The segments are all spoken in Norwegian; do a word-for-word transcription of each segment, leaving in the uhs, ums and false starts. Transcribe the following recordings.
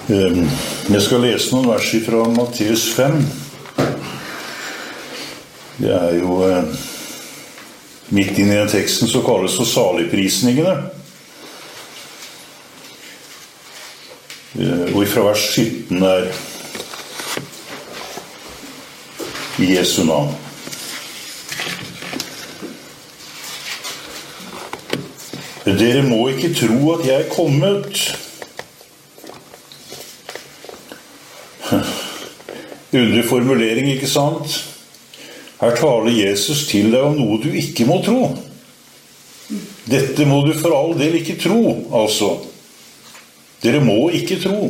Jeg skal lese noen vers fra Matteus fem. Det er jo midt inne i den teksten så kalles for saligprisningene. Og fra vers sytten er i Jesu navn. Dere må ikke tro at jeg er kommet. Undre formulering, ikke sant? Her taler Jesus til deg om noe du ikke må tro. Dette må du for all del ikke tro, altså. Dere må ikke tro.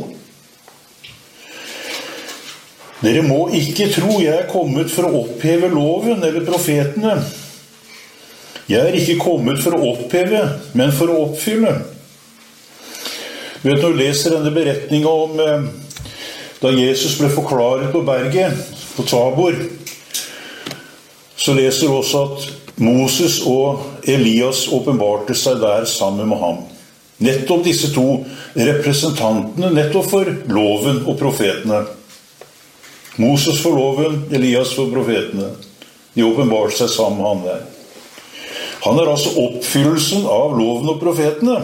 Dere må ikke tro jeg er kommet for å oppheve loven eller profetene. Jeg er ikke kommet for å oppheve, men for å oppfylle. Du vet, når du leser denne beretningen om eh, da Jesus ble forklaret på berget, på Tabor, så leser du også at Moses og Elias åpenbarte seg der sammen med ham. Nettopp disse to representantene, nettopp for loven og profetene. Moses for loven, Elias for profetene. De åpenbarte seg sammen med ham der. Han er altså oppfyllelsen av loven og profetene.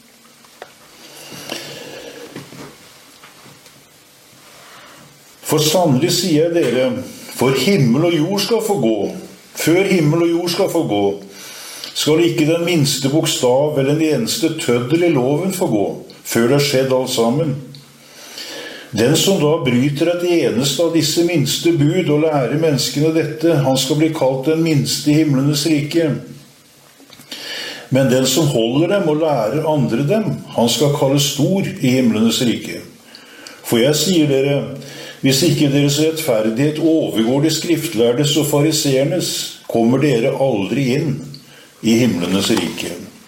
For sannelig sier jeg dere, for himmel og jord skal forgå, før himmel og jord skal forgå, skal ikke den minste bokstav eller den eneste tøddel i loven forgå, før det har skjedd alt sammen. Den som da bryter et eneste av disse minste bud og lærer menneskene dette, han skal bli kalt den minste i himlenes rike. Men den som holder dem og lærer andre dem, han skal kalles stor i himlenes rike. For jeg sier dere, hvis ikke deres rettferdighet overgår de skriftlærdes og fariseernes, kommer dere aldri inn i himlenes rike.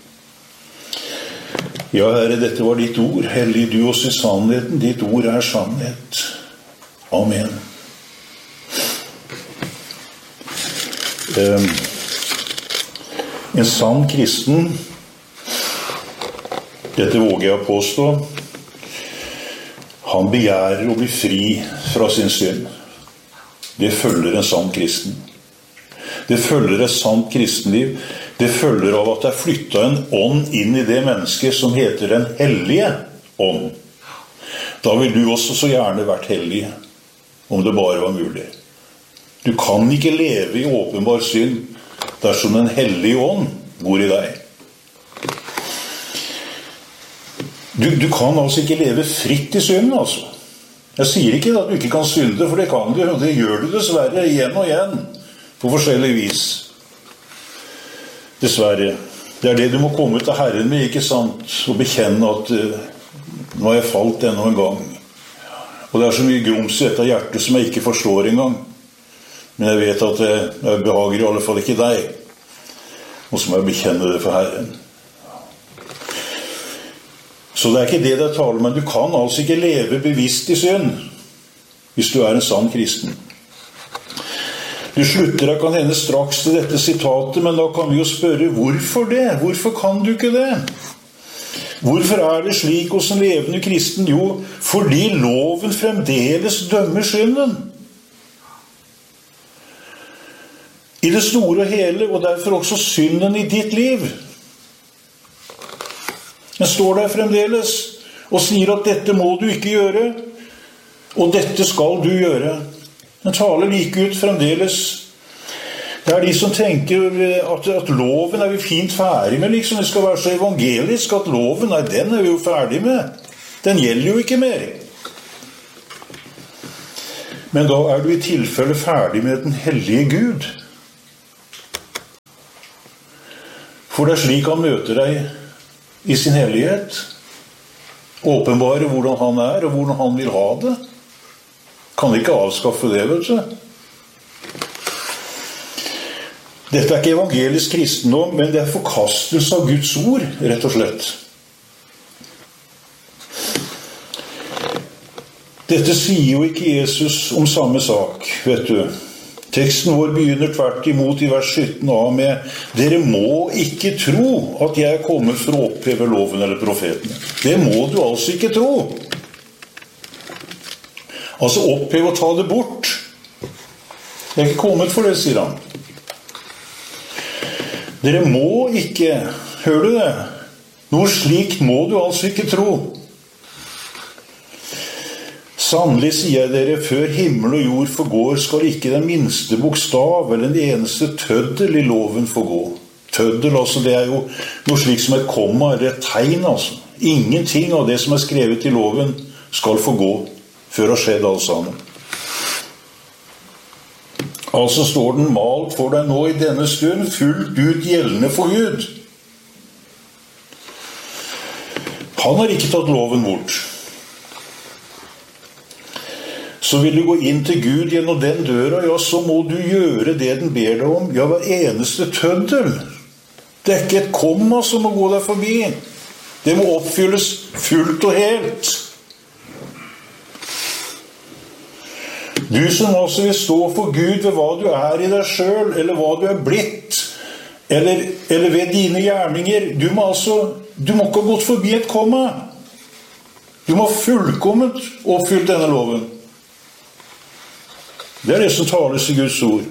Ja, Herre, dette var ditt ord. Hellig du oss i sannheten. Ditt ord er sannhet. Amen. Um, en sann kristen, dette våger jeg å påstå, han begjærer å bli fri fra sin synd. Det følger en sann kristen. Det følger et sant kristenliv. Det følger av at det er flyttet en ånd inn i det mennesket som heter den hellige ånd. Da vil du også så gjerne vært hellig, om det bare var mulig. Du kan ikke leve i åpenbar synd dersom den hellige ånd bor i deg. Du, du kan altså ikke leve fritt i synden, altså. Jeg sier ikke at du ikke kan synde, for det kan du, og det gjør du dessverre igjen og igjen, på forskjellig vis. Dessverre. Det er det du må komme til Herren med, ikke sant? Og bekjenne at uh, nå har jeg falt enda en gang. Og det er så mye grums i dette hjertet som jeg ikke forstår engang. Men jeg vet at det, det behager i alle fall ikke deg. Og så må jeg bekjenne det for Herren. Så det er ikke det det taler om, men du kan altså ikke leve bevisst i synd hvis du er en sann kristen. Du slutter deg kan hende straks til dette sitatet, men da kan vi jo spørre, hvorfor det? Hvorfor kan du ikke det? Hvorfor er det slik hos en levende kristen? Jo, fordi loven fremdeles dømmer synden. I det store og hele, og derfor også synden i ditt liv. Den står der fremdeles og sier at dette må du ikke gjøre, og dette skal du gjøre. Den taler like ut fremdeles. Det er de som tenker at, at loven er vi fint ferdig med, liksom det skal være så evangelisk at loven, nei, den er vi jo ferdig med. Den gjelder jo ikke mer. Men da er du i tilfelle ferdig med den hellige Gud. For det er slik han møter deg i sin hellighet, åpenbare hvordan han er og hvordan han vil ha det. Kan ikke avskaffe det, vet du. Dette er ikke evangelisk kristendom, men det er forkastelse av Guds ord, rett og slett. Dette sier jo ikke Jesus om samme sak, vet du. Teksten vår begynner tvert imot i vers sytten a med «Dere må ikke tro at jeg er kommet for å oppheve loven eller profetene». Det må du altså ikke tro. Altså oppheve og ta det bort. Jeg er ikke kommet for det, sier han. Dere må ikke, hører du det? Noe slikt må du altså ikke tro. Sannelig sier jeg dere, før himmel og jord forgår, skal ikke den minste bokstav eller den eneste tøddel i loven forgå. Tøddel, altså, det er jo noe slik som et komma eller et tegn, altså. Ingenting av det som er skrevet i loven skal forgå før det har skjedd alt sammen. Altså står den malt for deg nå i denne stund fullt ut gjeldende for Gud. Han har ikke tatt loven bort. Så vil du gå inn til Gud gjennom den døra, ja, så må du gjøre det den ber deg om. Ja, hver eneste tøddel. Det er ikke et komma som må gå deg forbi. Det må oppfylles fullt og helt. Du som også vil stå for Gud ved hva du er i deg selv, eller hva du er blitt, eller, eller ved dine gjerninger, du må altså, du må ikke ha gått forbi et komma. Du må ha fullkomment oppfylt denne loven. Det er det som tales i Guds ord.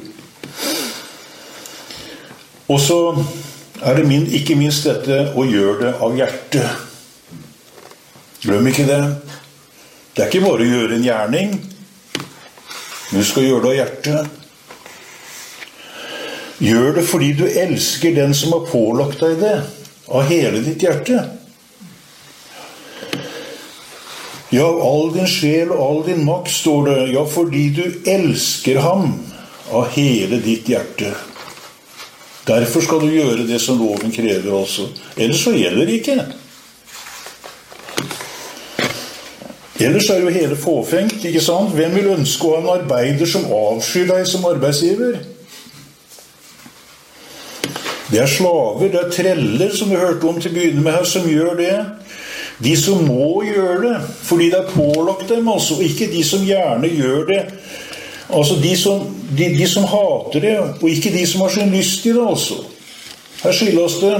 Og så er det min, ikke minst dette å gjøre det av hjertet. Glem ikke det. Det er ikke bare å gjøre en gjerning. Du skal gjøre det av hjertet. Gjør det fordi du elsker den som har pålagt deg det, av hele ditt hjerte. Ja, av all din sjel og all din makt, står det. Ja, fordi du elsker ham av hele ditt hjerte. Derfor skal du gjøre det som loven krever, altså. Ellers så gjelder det ikke. Ellers er jo hele fåfengt, ikke sant? Hvem vil ønske å ha en arbeider som avskyr deg som arbeidsgiver? Det er slaver, det er treller, som du hørte om til å begynne med her, som gjør det. De som må gjøre det, fordi det er pålagt dem, altså, ikke de som gjerne gjør det. Altså de som, de, de som hater det, og ikke de som har sin lyst i det, altså. Her skilles det.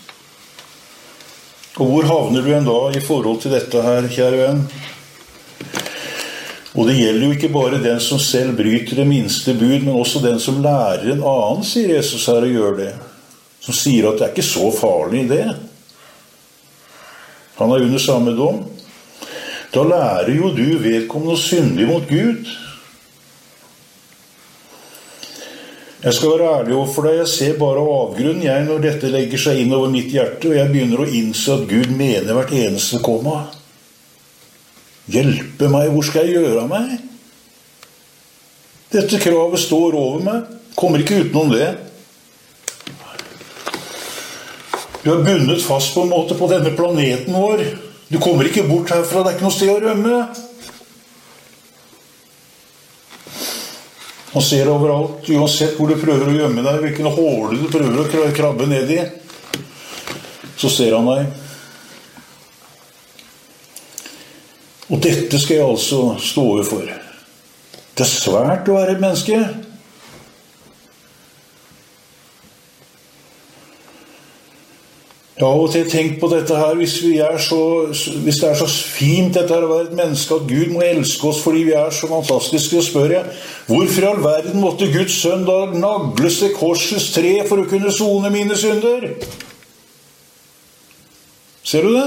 Og hvor havner du en da i forhold til dette her, kjære venn? Og det gjelder jo ikke bare den som selv bryter det minste bud, men også den som lærer en annen, sier Jesus her, å gjøre det. Som sier at det er ikke så farlig det. Han er under samme dom. Da lærer jo du vedkommende å synde mot Gud. Jeg skal være ærlig overfor deg, jeg ser bare avgrunn, jeg, når dette legger seg inn over mitt hjerte, og jeg begynner å innse at Gud mener hvert eneste komma. Hjelpe meg, hvor skal jeg gjøre av meg? Dette kravet står over meg, kommer ikke utenom det. Du er bundet fast på en måte på denne planeten vår. Du kommer ikke bort herfra, det er ikke noe sted å rømme. Han ser overalt, uansett hvor du prøver å gjemme deg, hvilken håle du prøver å krabbe ned i, så ser han deg. Og dette skal jeg altså stå over for. Det er svært å være et menneske. Ja, og til tenk på dette her, hvis, vi er så, hvis det er så fint dette her å være et menneske, at Gud må elske oss fordi vi er så fantastiske, så spør jeg, hvorfor i all verden måtte Guds sønn da nagles til korsets tre for å kunne sone mine synder? Ser du det?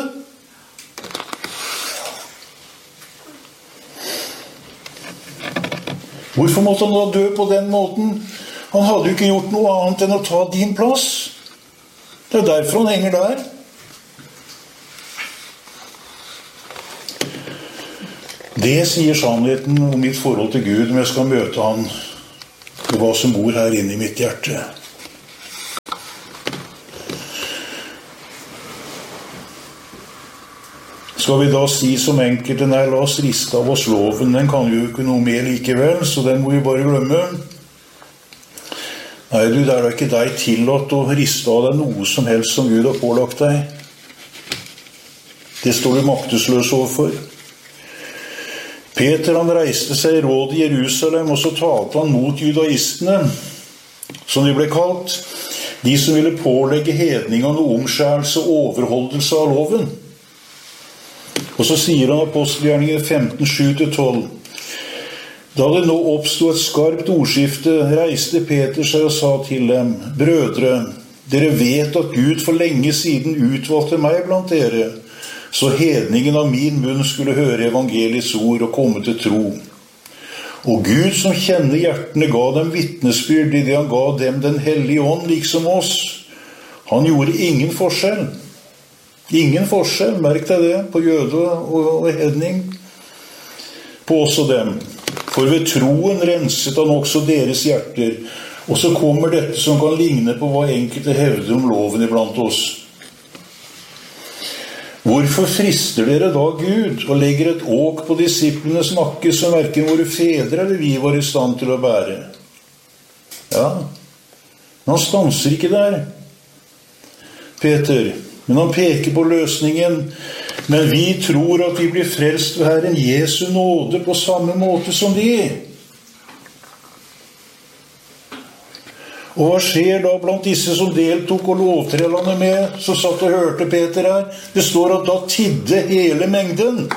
Hvorfor måtte han da dø på den måten? Han hadde jo ikke gjort noe annet enn å ta din plass. Det er derfor han henger der. Det sier sannheten om mitt forhold til Gud når jeg skal møte han og hva som bor her inne i mitt hjerte. Skal vi da si som enkelte, nei, la oss riste av oss loven, den kan jo ikke noe mer likevel, så den må vi bare glemme. Nei, du, det er da ikke deg tillatt å riste av deg noe som helst som Gud har pålagt deg. Det står du maktesløs overfor. Peter, han reiste seg i råd i Jerusalem, og så talte han mot judaistene, som de ble kalt, de som ville pålegge hedningene omskjærelse og overholdelse av loven. Og så sier han apostelgjerningen femten, sju til tolv. Da det nå oppstod et skarpt ordskifte, reiste Peter seg og sa til dem: «Brødre, dere vet at Gud for lenge siden utvalgte meg blant dere, så hedningen av min munn skulle høre evangeliets ord og komme til tro. Og Gud som kjenner hjertene ga dem vitnesbyrd i det han ga dem den hellige ånd, liksom oss. Han gjorde ingen forskjell. Ingen forskjell, merk deg det, på jøde og hedning, på oss og dem. For ved troen renset han også deres hjerter. Og så kommer dette som kan ligne på hva enkelte hevder om loven iblant oss. Hvorfor frister dere da Gud og legger et åk på disiplenes nakke som hverken våre fedre eller vi var i stand til å bære? Ja, men han stanser ikke der, Peter, men han peker på løsningen. Men vi tror at vi blir frelst ved Herren Jesu nåde på samme måte som de. Og hva skjer da blant disse som deltok og lovtrellene med, som satt og hørte Peter her? Det står at da tidde hele mengden.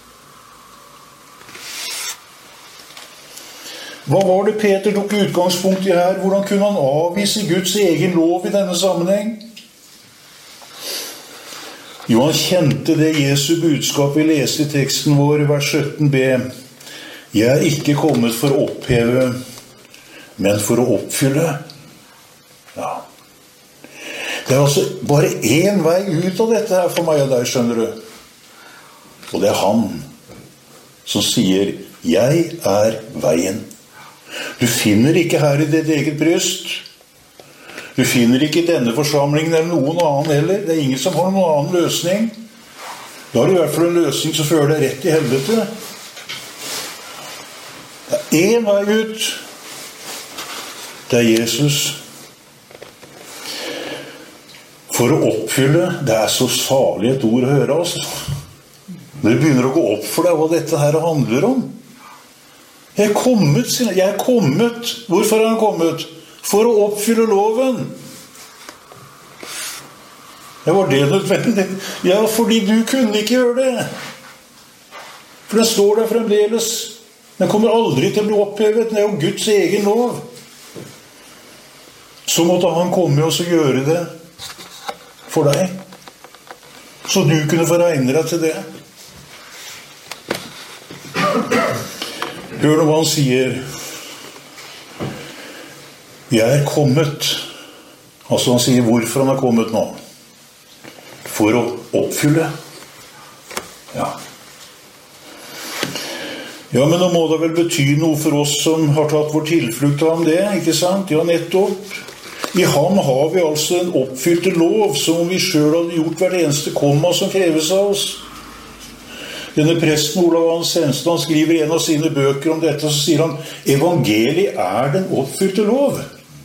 Hva var det Peter tok utgangspunkt i her? Hvordan kunne han avvise Guds egen lov i denne sammenheng? Jo, han kjente det Jesu budskap vi leste i teksten vår, vers sytten b. Jeg er ikke kommet for å oppheve, men for å oppfylle. Ja. Det er altså bare én vei ut av dette her for meg og deg, skjønner du. Og det er han som sier, jeg er veien. Du finner ikke her i ditt eget bryst. Du finner ikke i denne forsamlingen eller noen annen heller. Det er ingen som har noen annen løsning. Da har du i hvert fall en løsning som fører deg rett i helvete. Det er én vei ut. Det er Jesus. For å oppfylle, det er så salig et ord å høre, altså. Når det begynner å gå opp for deg hva dette her handler om. Jeg er kommet, jeg er kommet. Hvorfor er han kommet? For å oppfylle loven. Ja, var det nødvendig? Ja, fordi du kunne ikke gjøre det. For den står der fremdeles. Den kommer aldri til å bli opphevet. Det er jo Guds egen lov. Så måtte han komme og så gjøre det for deg. Så du kunne få regne deg til det. Hør nå hva han sier. Jeg er kommet. Altså han sier hvorfor han er kommet nå. For å oppfylle. Ja. Ja, men nå må det vel bety noe for oss som har tatt vår tilflukt av ham det, ikke sant? Ja, nettopp. I ham har vi altså en oppfylte lov, som om vi selv hadde gjort hvert eneste komma som kreves av oss. Denne presten Olav Hans Henstad, han skriver i en av sine bøker om dette, så sier han, evangeliet er den oppfylte lov.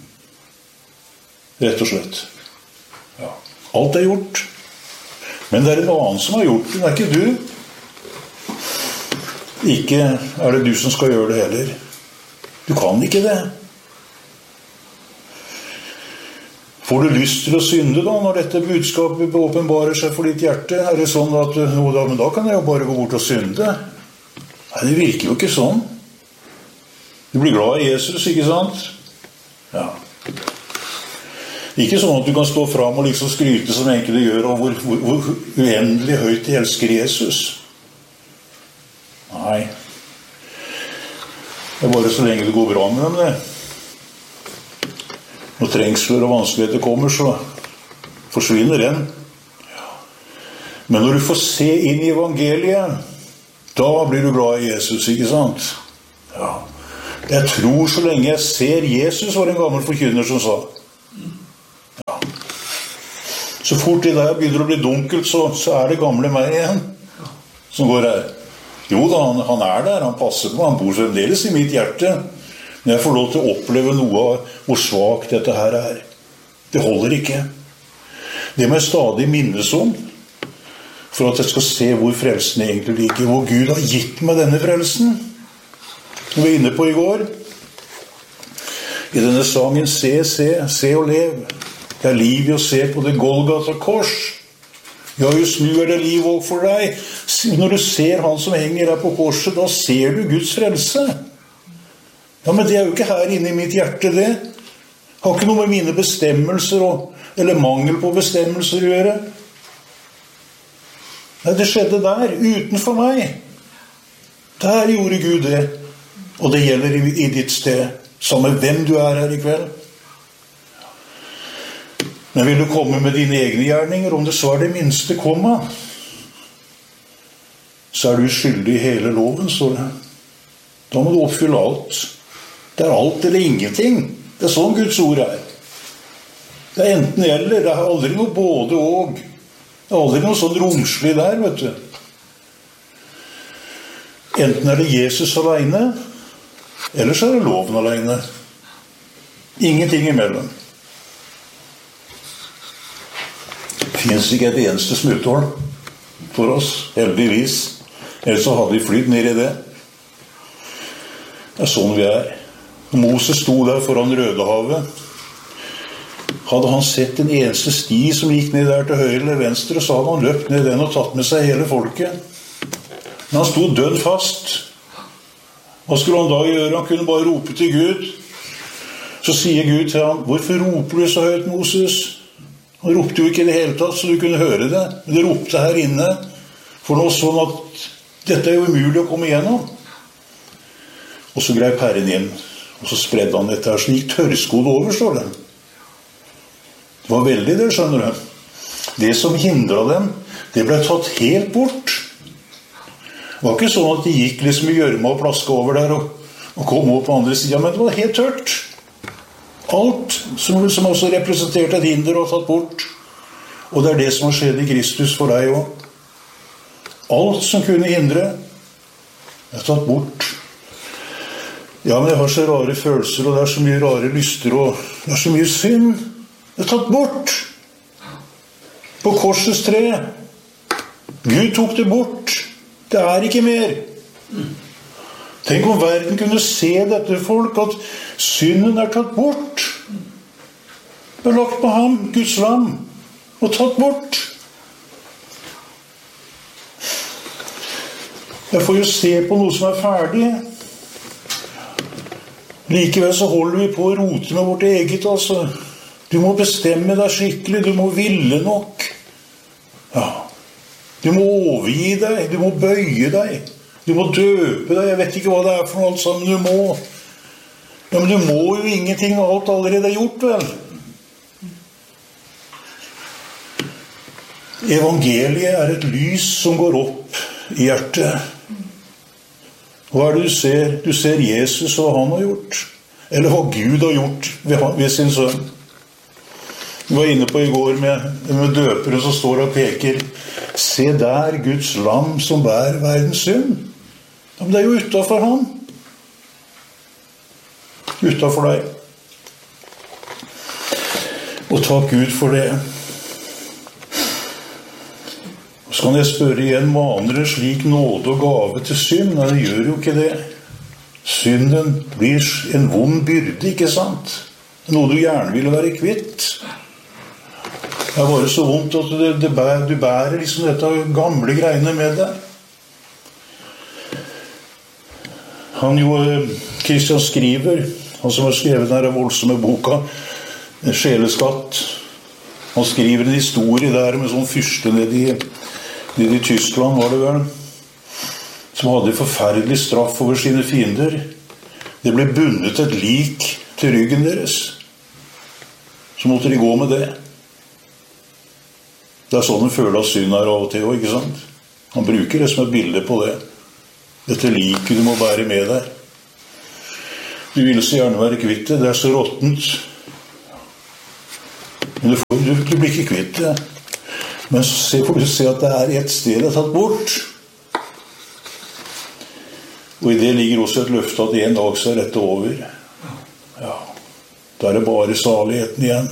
Rett og slett. Ja. Alt er gjort. Men det er en annen som har gjort det, det er ikke du. Ikke er det du som skal gjøre det heller. Du kan ikke det. Får du lyst til å synde da, når dette budskapet åpenbarer seg for ditt hjerte? Er det sånn at, no, da, men da kan jeg jo bare gå bort og synde? Nei, det virker jo ikke sånn. Du blir glad i Jesus, ikke sant? Ja. Ikke sånn at du kan stå frem og liksom skryte som enkelte gjør, og hvor, hvor, hvor uendelig høyt de elsker Jesus. Nei. Det er bare så lenge det går bra med dem, det. Når trengsler og vanskeligheter kommer, så forsvinner den. Men når du får se inn i evangeliet, da blir du glad i Jesus, ikke sant? Ja. Jeg tror så lenge jeg ser Jesus, var en gammel forkynner som sa. Ja. Så fort i deg begynner å bli dunkelt, så, så er det gamle meg igjen som går her. Jo da, han, han er der, han passer på, han bor fremdeles i mitt hjerte. Men jeg får lov til å oppleve noe av hvor svagt dette her er. Det holder ikke. Det må jeg stadig minnes om, for at jeg skal se hvor frelsen egentlig ligger, hvor Gud har gitt meg denne frelsen. Vi var inne på i går, i denne sangen Se, se, se og lev. Det er liv i å se på det Golgata kors. Ja, just nu er det liv også for deg. Når du ser han som henger der på korset, da ser du Guds frelse. Ja, men det er jo ikke her inne i mitt hjerte, det. Har ikke noe med mine bestemmelser og, eller mangel på bestemmelser å gjøre. Nei, det skjedde der, utenfor meg. Der gjorde Gud det. Og det gjelder i, i ditt sted, samme hvem du er her i kveld. Men vil du komme med dine egne gjerninger, om det så er det minste komma, så er du skyldig i hele loven, står det. Da må du oppfylle alt. Det er alt eller ingenting. Det er sånn Guds ord er. Det er enten eller, det er aldri noe både og. Det er aldri noe sånn romslig der, vet du. Enten er det Jesus alene, eller så er det loven alene. Ingenting imellom. Det finnes ikke et eneste smutthull for oss, heldigvis. Ellers så hadde vi flytt ned i det. Det er sånn vi er. Moses sto der foran Rødehavet. Hadde han sett en eneste sti som gikk ned der til høyre eller venstre, så hadde han løpt ned den og tatt med seg hele folket. Men han sto dønn fast. Hva skulle han da gjøre? Han kunne bare rope til Gud. Så sier Gud til ham, hvorfor roper du så høyt, Moses? Han ropte jo ikke i det hele tatt, så du kunne høre det. Men det ropte her inne, for noe sånn at dette er jo umulig å komme igjennom. Og så greip Herren inn, og så spredde han dette her, så gikk tørrskodd over, står det. Det var veldig det, skjønner du. Det som hindret dem, det ble tatt helt bort. Det var ikke sånn at de gikk liksom i gjørma og plaska over der og, og kom opp på andre siden, men det var helt tørt. Alt som, som også representerte et hinder var tatt bort. Og det er det som har skjedd i Kristus for deg også. Alt som kunne hindre er tatt bort. Ja, men jeg har så rare følelser, og det er så mye rare lyster, og det er så mye synd. Det er tatt bort. På korsets tre. Gud tok det bort. Det er ikke mer. Tenk om verden kunne se dette, folk, at synden er tatt bort. Det er lagt på ham, Guds lam, og tatt bort. Jeg får jo se på noe som er ferdig. Likevel så holder vi på å rote med vårt eget, altså. Du må bestemme deg skikkelig, du må ville nok. Ja. Du må overgi deg, du må bøye deg. Du må døpe deg, jeg vet ikke hva det er for noe alt sammen, du må. Ja, men du må jo ingenting, og alt allerede er gjort, vel? Evangeliet er et lys som går opp i hjertet. Hva er det du ser? Du ser Jesus og hva han har gjort. Eller hva Gud har gjort ved, ved sin sønn. Vi var inne på i går med, med døpere som står og peker. Se der Guds lam som bærer verdens synd. Ja, men det er jo utenfor han. Utenfor deg. Og takk Gud for det. Så kan jeg spørre igjen, maner en slik nåde og gave til synd? Nei, det gjør jo ikke det. Synden blir en vond byrde, ikke sant? Noe du gjerne ville være kvitt. Det er bare så vondt at det, det bærer, du bærer liksom dette gamle greiene med deg. Han jo, Kristian Skriver, han som har skrevet denne voldsomme boka, Sjeleskatt, han skriver en historie der med sånn fyrste nede i, nede i Tyskland, var det vel, som hadde forferdelig straff over sine fiender. Det ble bundet et lik til ryggen deres. Så måtte de gå med det. Det er sånn en føler at synd er av og til, ikke sant? Han bruker det som et bilde på det. Dette liket du må bære med deg. Du vil så gjerne være kvitt det. Det er så råttent. Men du, får, du, du blir ikke kvitt det. Men så får du se at det er et sted det er tatt bort. Og i det ligger også et løfte at en dag så er dette over. Ja, da er det bare saligheten igjen.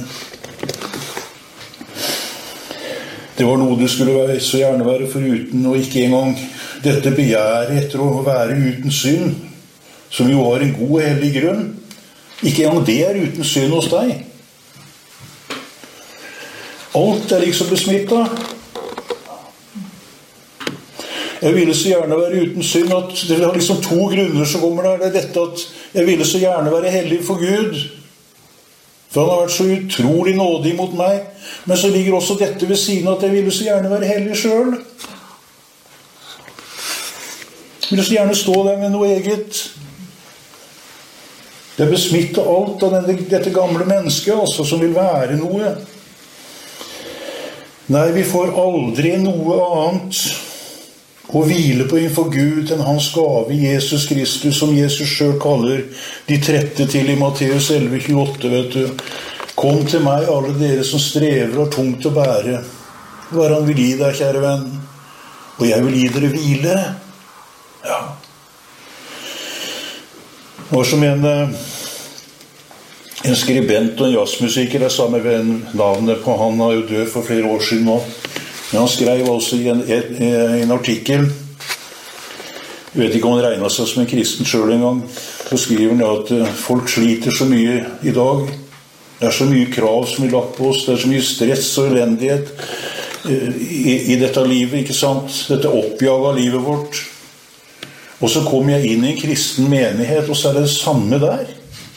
Det var noe du skulle være, så gjerne være foruten, og ikke engang dette begjæret etter å være uten synd, som jo har en god og hellig grunn. Ikke engang det er uten synd hos deg. Alt er liksom besmittet. Jeg ville så gjerne være uten synd, at det er liksom to grunner som kommer der. Det er dette at jeg ville så gjerne være hellig for Gud. For han har vært så utrolig nådig mot meg. Men så ligger også dette ved siden at jeg ville så gjerne være hellig selv. Jeg ville så gjerne stå der med noe eget. Det besmitter alt av denne, dette gamle mennesket, altså, som vil være noe. Nei, vi får aldri noe annet å hvile på innenfor Gud enn hans gave Jesus Kristus, som Jesus selv kaller de trette til i Matteus elleve tjueåtte, vet du. Kom til meg, alle dere som strever og har tungt å bære. Hva han vil gi deg, kjære venn? Og jeg vil gi dere hvile. Ja. Og som en, en skribent og en jazzmusiker, jeg sa med venn navnet på, han er jo død for flere år siden nå. Men han skrev også i en, en artikkel, jeg vet ikke om han regnet seg som en kristen selv en gang, så skriver han at folk sliter så mye i dag. Det er så mye krav som er lagt på oss, det er så mye stress og elendighet i, i dette livet, ikke sant? Dette oppjaget av livet vårt. Og så kom jeg inn i en kristen menighet, og så er det det samme der.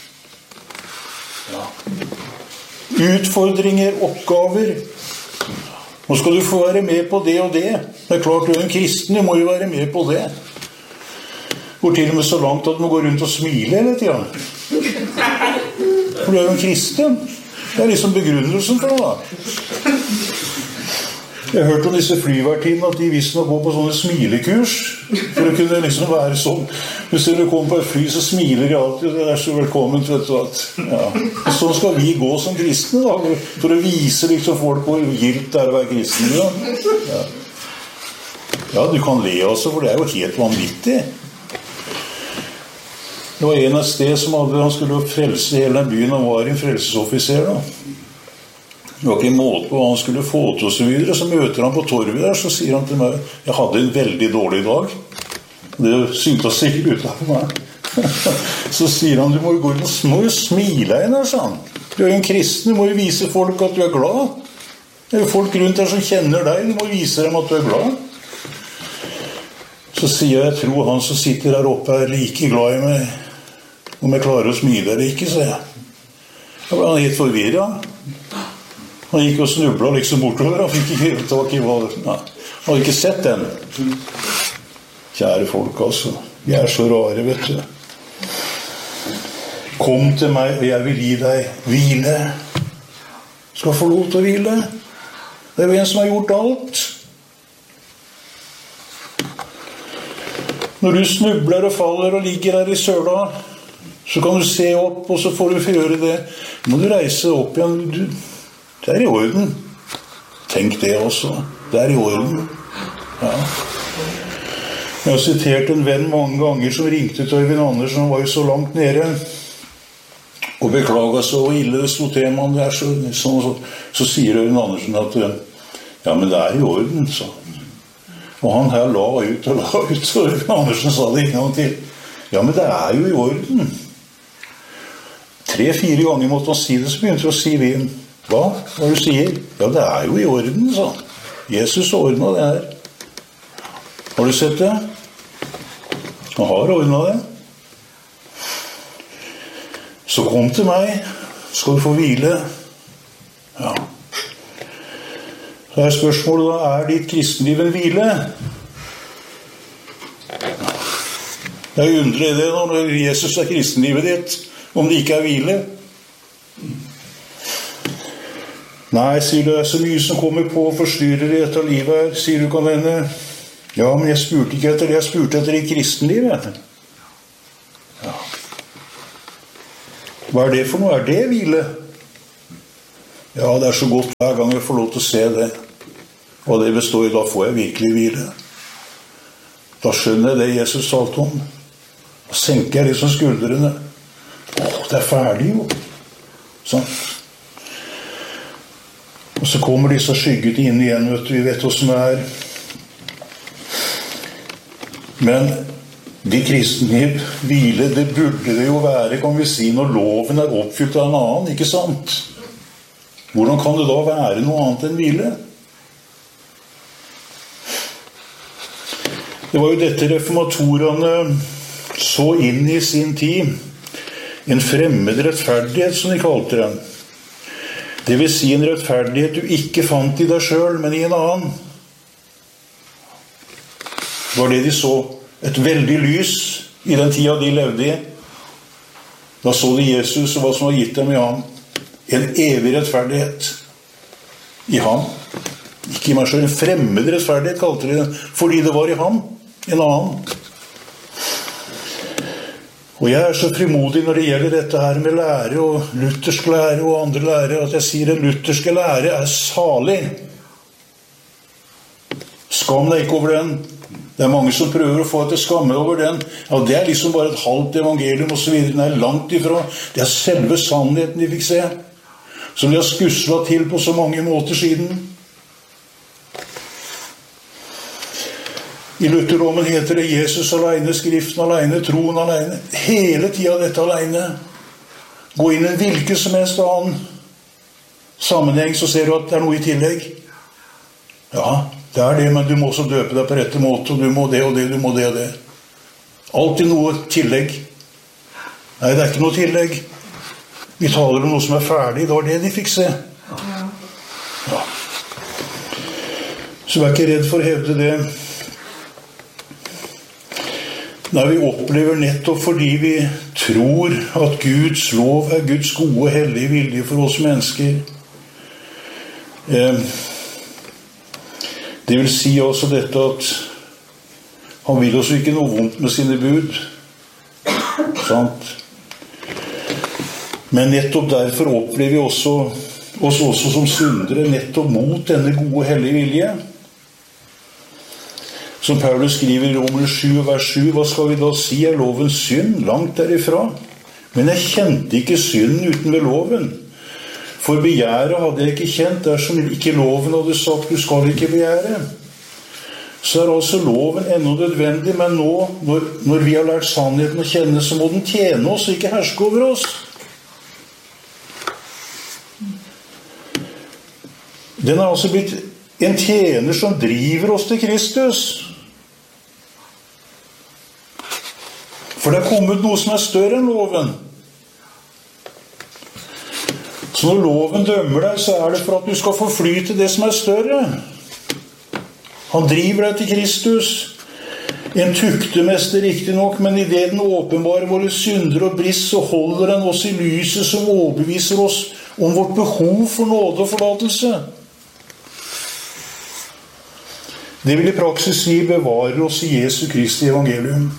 Ja. Utfordringer, oppgaver. Nå skal du få være med på det og det. Det er klart du er en kristen, du må jo være med på det. Går til og med så langt at du må gå rundt og smile hele tiden. For du er jo en kristen. Det er liksom begrunnelsen for det da. Jeg har hørt om disse flyvertidene at de visste å gå på sånne smilekurs for å kunne liksom være sånn. Hvis dere kommer på et fly så smiler de alltid, det er så velkommen, vet du at ja. Sånn skal vi gå som kristne da, for å vise liksom folk hvor gildt det er å være kristne. Ja. Ja, du kan le også, for det er jo helt vanvittig. Det var en av sted som hadde, han skulle frelse hele den byen, han var en frelsesoffiser da. Det var ikke en måte på hva han skulle få til og så videre. Så møter han på torvet der, så sier han til meg, jeg hadde en veldig dårlig dag. Det syntes sikkert ut av meg. Så sier han, du må jo gå inn og må jo smile inn her, sa han. Du er jo en kristen, du må jo vise folk at du er glad. Det er jo folk rundt her som kjenner deg, du må vise dem at du er glad. Så sier jeg, jeg tror han som sitter der oppe er like glad i meg, om jeg klarer å smile eller ikke, sier jeg. Da var han helt forvirret. Han gikk og snublet liksom bortover, han fikk ikke tak i hva. Nei, han hadde ikke sett den. Kjære folk, altså. Vi er så rare, vet du. Kom til meg, og jeg vil gi deg hvile. Skal få lov til å hvile. Det er jo en som har gjort alt. Når du snubler og faller og ligger der i søla, så kan du se opp, og så får du gjøre det. Nå må du reise opp igjen. Du, det er i orden. Tenk det også. Det er i orden. Ja. Jeg har sitert en venn mange ganger som ringte til Øyvind Andersen, han var jo så langt nede, og beklaget så ille det stod til ham. Så, så, så, så sier Øyvind Andersen at ja, men det er i orden, så. Og han her la ut og la ut, så Øyvind Andersen sa det en gang til. Ja, men det er jo i orden. Tre-fire ganger måtte han si det, så begynte han å si vi. Hva? Hva du sier? Ja, det er jo i orden, sa han. Jesus ordnet det her. Har du sett det? Han har ordnet det. Så kom til meg, skal du få hvile. Ja. Så er spørsmålet da, er ditt kristenliv en hvile? Jeg undrer det da, når Jesus er kristenlivet ditt, om det ikke er hvile. Nei, sier du, det er så mye som kommer på og forstyrrer i dette livet her, sier du kan hende. Ja, men jeg spurte ikke etter det, jeg spurte etter ditt kristenliv. Ja. Hva er det for noe? Er det hvile? Ja, det er så godt hver gang jeg får lov til å se det. Og det består i, da får jeg virkelig hvile. Da skjønner jeg det Jesus talte om. Da senker jeg liksom skuldrene. Åh, det er ferdig jo. Sånn. Og så kommer disse skyggene inn igjen, vet du, vi vet hvordan det er. Men de kristne hvile, det burde det jo være, kan vi si, når loven er oppfylt av en annen, ikke sant? Hvordan kan det da være noe annet enn hvile? Det var jo dette reformatorene så inn i sin tid. En fremmed rettferdighet, som de kalte den. Det vil si en rettferdighet du ikke fant i deg selv, men i en annen. Det var det de så. Et veldig lys i den tida de levde i. Da så de Jesus og hva som var gitt dem i ham. En evig rettferdighet i ham. Ikke i meg selv, en fremmed rettferdighet kalte de det, fordi det var i ham, en annen. Og jeg er så frimodig når det gjelder dette her med lære og luthersk lære og andre lære, at jeg sier at lutherske lære er salig. Skam deg ikke over den. Det er mange som prøver å få etter skamme over den. Ja, det er liksom bare et halvt evangelium og så videre. Den er langt ifra. Det er selve sannheten de fikk se. Som de har skuslet til på så mange måter siden. I Lutherdommen heter det Jesus alene, Skriften alene, troen alene. Hele tiden dette alene. Gå inn i en hvilken som helst annen sammenheng, så ser du at det er noe i tillegg. Ja, det er det, men du må også døpe deg på rette måte, og du må det og det, du må det og det. Alltid noe tillegg. Nei, det er ikke noe tillegg. Vi taler om noe som er ferdig. Det var det de fikk se. Ja. Så vær ikke redd for å hevde det. Nei, vi opplever nettopp fordi vi tror at Guds lov er Guds gode, hellige vilje for oss mennesker. Eh, det vil si også dette at han vil oss ikke noe vondt med sine bud. Sant? Men nettopp derfor opplever vi også, oss også som syndere nettopp mot denne gode, hellige vilje. Som Paulus skriver i Romerne sju, vers sju, hva skal vi da si er lovens synd? Langt derifra. Men jeg kjente ikke synden uten ved loven. For begjæret hadde jeg ikke kjent, dersom ikke loven hadde sagt, du skal ikke begjære. Så er altså loven ennå nødvendig, men nå, når, når vi har lært sannheten å kjenne, så må den tjene oss, ikke herske over oss. Den er altså blitt en tjener som driver oss til Kristus. For det er kommet noe som er større enn loven. Så når loven dømmer deg, så er det for at du skal få fly til det som er større. Han driver deg til Kristus. En tuktemester riktig nok, men i det den åpenbare våre synder og briss, så holder den oss i lyset som overbeviser oss om vårt behov for nåde og forlatelse. Det vil i praksis si bevarer oss i Jesu Kristi evangelium.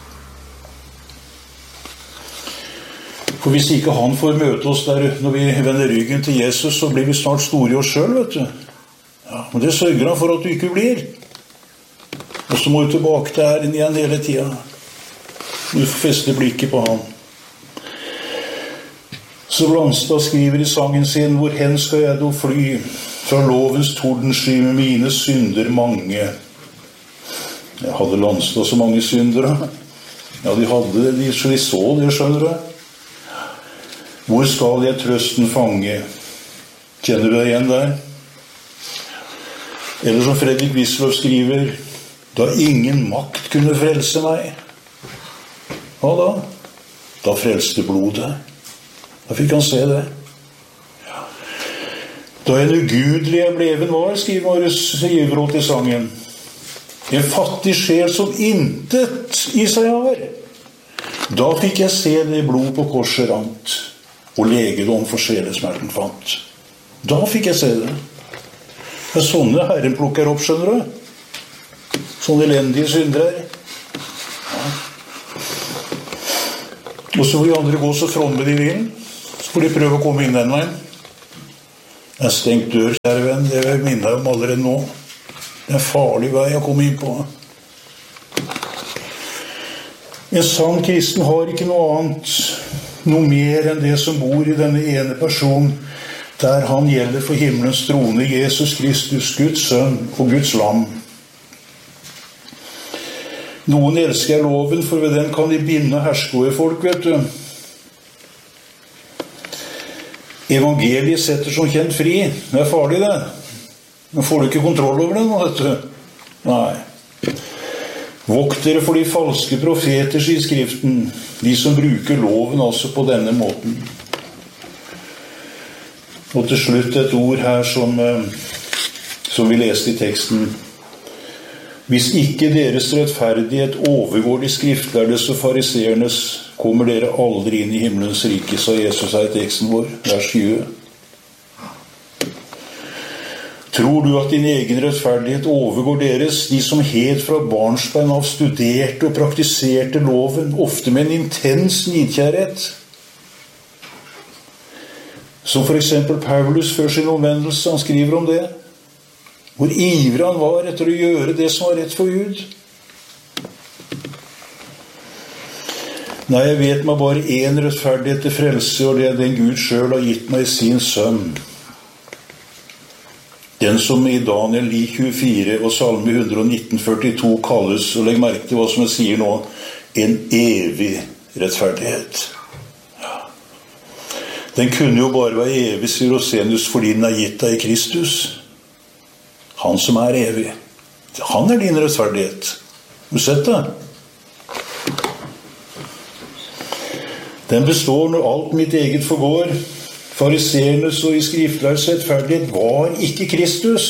For hvis ikke han får møte oss der når vi vender ryggen til Jesus, så blir vi snart store i oss selv, vet du. Ja, men det sørger han for at du ikke blir. Og så må du tilbake til æren igjen hele tiden. Du får feste blikket på han. Så Landstad skriver i sangen sin, hvor hen skal jeg da fly? Fra lovens tordensky med mine synder mange. Jeg hadde Landstad så mange syndere. Ja, de hadde det, de, så de så det, skjønner du. Hvor skal jeg trøsten fange? Kjenner du deg igjen der? Eller som Fredrik Wisløff skriver, da ingen makt kunne frelse meg. Hva da? Da frelste blodet. Da fikk han se det. Ja. Da en ugudelig jeg bleven var, skriver Marius Giverot i sangen. En fattig sjel som intet i seg har. Da fikk jeg se det blod på korset rant, og legedom for sjelesmerten fant. Da fikk jeg se det. Det er sånne Herren plukker opp, skjønner du? Sånne elendige syndere. Ja. Og så får de andre gå så fromme de vil. Så får de prøve å komme inn den veien. Det er stengt dør, kjære venn. Det vil jeg minne deg om allerede nå. Det er en farlig vei å komme inn på. En sann kristen har ikke noe annet, noe mer enn det som bor i denne ene person, der han gjelder for himmelens trone, Jesus Kristus, Guds sønn og Guds lam. Noen elsker loven, for ved den kan de binde og herske over folk, vet du. Evangeliet setter som kjent fri. Det er farlig, det. Men får du ikke kontroll over det nå, vet du? Nei. Vokt dere for de falske profeter, sier Skriften, de som bruker loven altså på denne måten. Og til slutt et ord her som, som vi leste i teksten. Hvis ikke deres rettferdighet overgår de skriftlærdes og fariseernes, kommer dere aldri inn i himmelens rike, sa Jesus her i teksten vår, vers tjue. Tror du at din egen rettferdighet overgår deres, de som helt fra barnsbein av studerte og praktiserte loven, ofte med en intens nidkjærhet? Som for eksempel Paulus før sin omvendelse, han skriver om det. Hvor ivrig han var etter å gjøre det som var rett for Gud. Nei, jeg vet meg bare en rettferdighet til frelse, og det er den Gud selv har gitt meg i sin sønn. Den som i Daniel ni tjuefire og Salme one nineteen førtito kalles, og legg merke til hva som jeg sier nå, en evig rettferdighet. Ja. Den kunne jo bare være evig, sier Rosenius, fordi den er gitt deg i Kristus. Han som er evig. Han er din rettferdighet. Har du sett det? Den består når alt mitt eget forgår. Fariseernes og i skriftlærdes rettferdighet var ikke Kristus.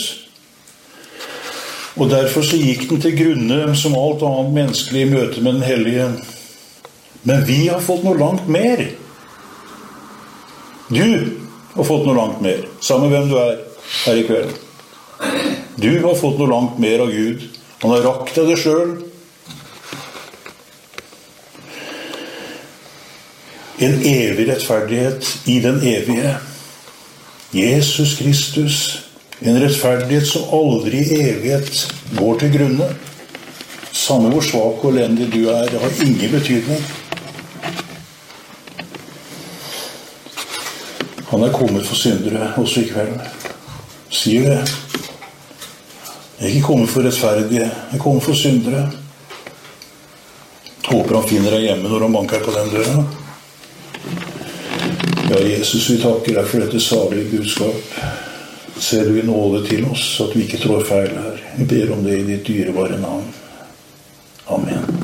Og derfor så gikk den til grunne som alt annet menneskelig i møte med den hellige. Men vi har fått noe langt mer. Du har fått noe langt mer, samme hvem du er her i kveld. Du har fått noe langt mer av Gud. Han har rakt deg det selv. En evig rettferdighet i den evige. Jesus Kristus. En rettferdighet som aldri i evighet går til grunne. Samme hvor svak og elendig du er, det har ingen betydning. Han er kommet for syndere også i kveld. Sier det. Jeg er ikke kommet for rettferdige, jeg er kommet for syndere. Håper han finner deg hjemme når han banker på den døra. Ja, Jesus, vi takker deg for dette salige budskap. Ser du i nåde til oss, at vi ikke trår feil her. Vi ber om det i ditt dyrebare navn. Amen.